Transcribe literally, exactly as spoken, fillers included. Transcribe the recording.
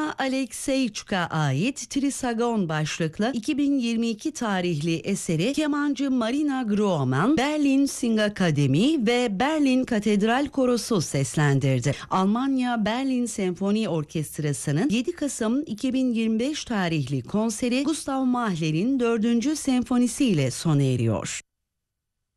Anna Alekseyçuk'a ait Trisagon başlıklı iki bin yirmi iki tarihli eseri kemancı Marina Groman, Berlin Singakademi ve Berlin Katedral Korosu seslendirdi. Almanya Berlin Senfoni Orkestrası'nın yedi Kasım iki bin yirmi beş tarihli konseri Gustav Mahler'in dördüncü senfonisiyle sona eriyor.